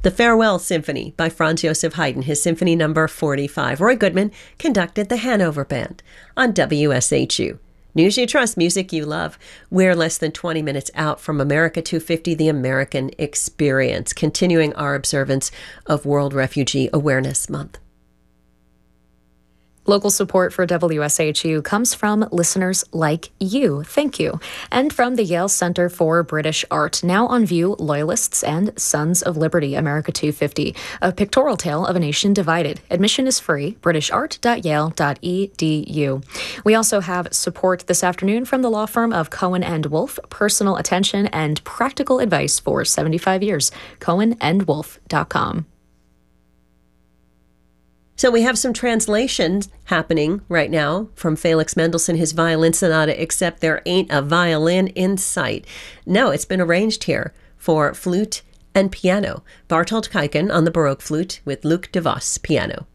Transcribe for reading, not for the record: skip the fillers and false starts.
The Farewell Symphony by Franz Joseph Haydn, his Symphony Number 45. Roy Goodman conducted the Hanover Band on WSHU. News you trust, music you love. We're less than 20 minutes out from America 250, the American Experience, continuing our observance of World Refugee Awareness Month. Local support for WSHU comes from listeners like you. Thank you. And from the Yale Center for British Art, now on view, Loyalists and Sons of Liberty, America 250, a pictorial tale of a nation divided. Admission is free, britishart.yale.edu. We also have support this afternoon from the law firm of Cohen and Wolfe, personal attention and practical advice for 75 years, cohenandwolfe.com. So we have some translations happening right now from Felix Mendelssohn, his violin sonata, except there ain't a violin in sight. No, it's been arranged here for flute and piano. Bartold Kuiken on the Baroque flute with Luc de Vos piano.